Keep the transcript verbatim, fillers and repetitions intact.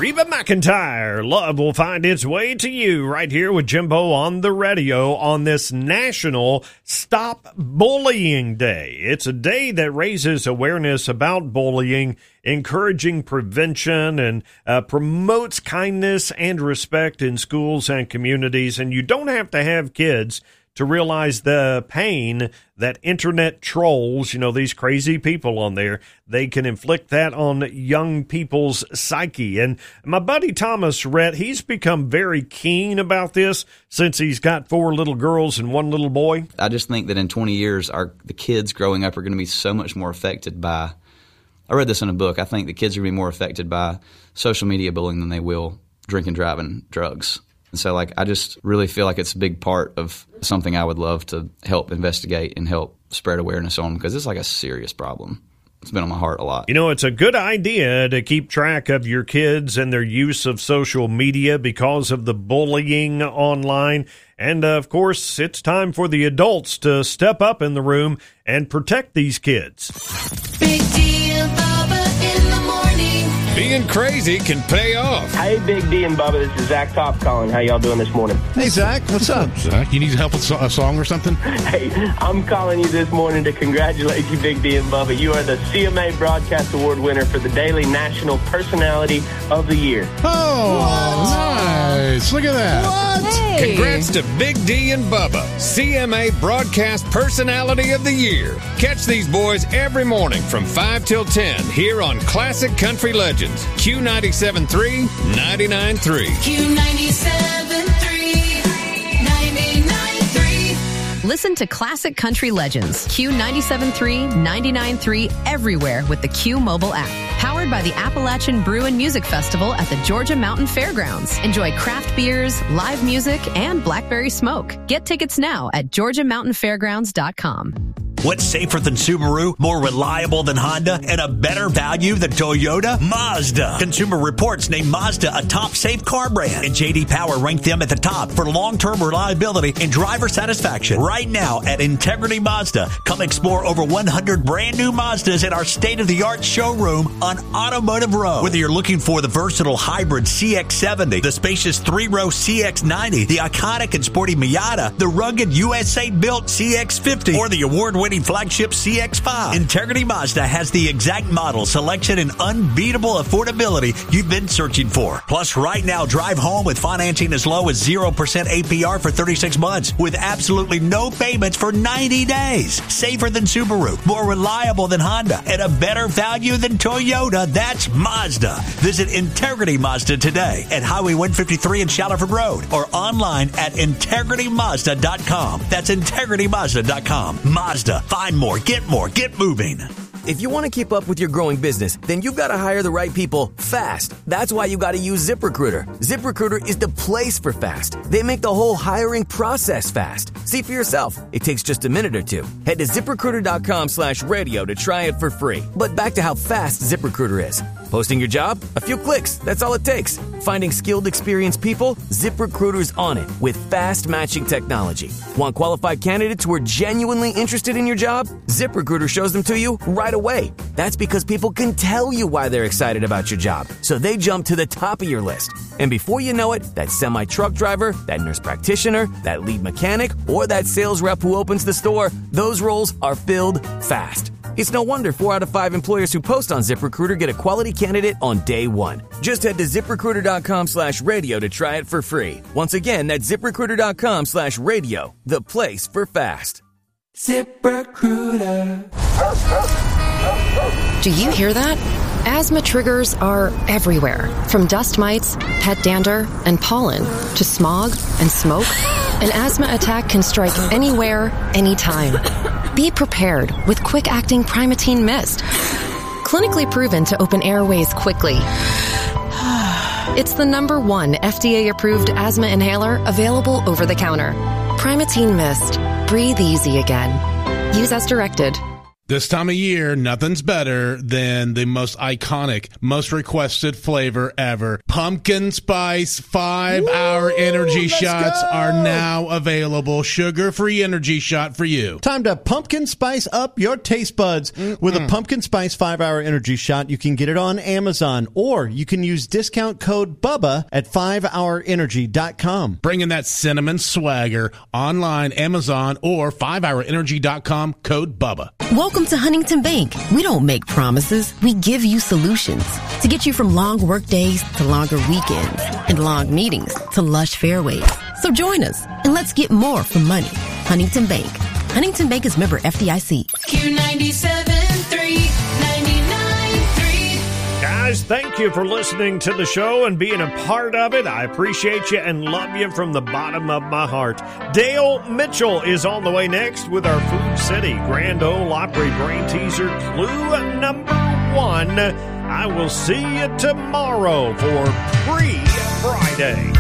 Reba McEntire, love will find its way to you right here with Jimbo on the radio on this National Stop Bullying Day. It's a day that raises awareness about bullying, encouraging prevention, and uh, promotes kindness and respect in schools and communities. And you don't have to have kids to realize the pain that internet trolls, you know, these crazy people on there, they can inflict that on young people's psyche. And my buddy Thomas Rhett, he's become very keen about this since he's got four little girls and one little boy. I just think that in twenty years, our the kids growing up are going to be so much more affected by, I read this in a book, I think the kids are going to be more affected by social media bullying than they will drinking, driving, drugs. And so, like, I just really feel like it's a big part of something I would love to help investigate and help spread awareness on, because it's like a serious problem. It's been on my heart a lot. You know, it's a good idea to keep track of your kids and their use of social media because of the bullying online. And, uh, of course, it's time for the adults to step up in the room and protect these kids. Big D and Bubba in the morning. Being crazy can pay off. Hey, Big D and Bubba, this is Zach Top calling. How y'all doing this morning? Hey, Zach, what's up? Zach, you need help with a song or something? Hey, I'm calling you this morning to congratulate you, Big D and Bubba. You are the C M A Broadcast Award winner for the Daily National Personality of the Year. Oh, what? Nice. Look at that. What? Hey. Congrats to Big D and Bubba, C M A Broadcast Personality of the Year. Catch these boys every morning from five till ten here on Classic Country Legends. Q ninety-seven point three, ninety-nine point three. Q ninety-seven point three, ninety-nine point three. Listen to Classic Country Legends, Q ninety-seven point three, ninety-nine point three, everywhere with the Q mobile app. Powered by the Appalachian Brew and Music Festival at the Georgia Mountain Fairgrounds. Enjoy craft beers, live music, and blackberry smoke. Get tickets now at georgia mountain fairgrounds dot com. What's safer than Subaru, more reliable than Honda, and a better value than Toyota? Mazda. Consumer Reports named Mazda a top safe car brand, and J D Power ranked them at the top for long-term reliability and driver satisfaction. Right now at Integrity Mazda, come explore over one hundred brand new Mazdas at our state-of-the-art showroom on Automotive Row. Whether you're looking for the versatile hybrid C X seventy, the spacious three-row C X ninety, the iconic and sporty Miata, the rugged U S A-built C X fifty, or the award-winning flagship C X five. Integrity Mazda has the exact model, selection, and unbeatable affordability you've been searching for. Plus, right now, drive home with financing as low as zero percent A P R for thirty-six months with absolutely no payments for ninety days. Safer than Subaru, more reliable than Honda, and a better value than Toyota. That's Mazda. Visit Integrity Mazda today at Highway one fifty-three and Shallowford Road or online at integrity mazda dot com. That's integrity mazda dot com. Mazda. Find more, get more, get moving. If you want to keep up with your growing business, then you've got to hire the right people fast. That's why you got to use ZipRecruiter. ZipRecruiter is the place for fast. They make the whole hiring process fast. See for yourself. It takes just a minute or two. Head to ZipRecruiter.com slash radio to try it for free. But back to how fast ZipRecruiter is. Posting your job? A few clicks. That's all it takes. Finding skilled, experienced people? ZipRecruiter's on it with fast matching technology. Want qualified candidates who are genuinely interested in your job? ZipRecruiter shows them to you right away. That's because people can tell you why they're excited about your job, so they jump to the top of your list. And before you know it, that semi-truck driver, that nurse practitioner, that lead mechanic, or that sales rep who opens the store, those roles are filled fast. It's no wonder four out of five employers who post on ZipRecruiter get a quality candidate on day one. Just head to ZipRecruiter.com slash radio to try it for free. Once again, that's ZipRecruiter.com slash radio, the place for fast. ZipRecruiter. Do you hear that? Asthma triggers are everywhere, from dust mites, pet dander, and pollen, to smog and smoke. An asthma attack can strike anywhere, anytime. Be prepared with quick-acting Primatene Mist. Clinically proven to open airways quickly. It's the number one F D A-approved asthma inhaler available over the counter. Primatene Mist. Breathe easy again. Use as directed. This time of year, nothing's better than the most iconic, most requested flavor ever. Pumpkin spice five-hour energy shots go. are now available. Sugar-free energy shot for you. Time to pumpkin spice up your taste buds. Mm-mm. With a pumpkin spice five-hour energy shot, you can get it on Amazon, or you can use discount code BUBBA at five hour energy dot com. Bringing that cinnamon swagger online, Amazon, or five hour energy dot com, code BUBBA. Welcome to Huntington Bank. We don't make promises. We give you solutions to get you from long work days to longer weekends and long meetings to lush fairways. So join us and let's get more from money. Huntington Bank. Huntington Bank is member F D I C. Q ninety-seven three, ninety-nine three. Guys, thank you for listening to the show and being a part of it. I appreciate you and love you from the bottom of my heart. Dale Mitchell is on the way next with our Food City Grand Ole Opry brain teaser clue number one. I will see you tomorrow for Pre-Friday.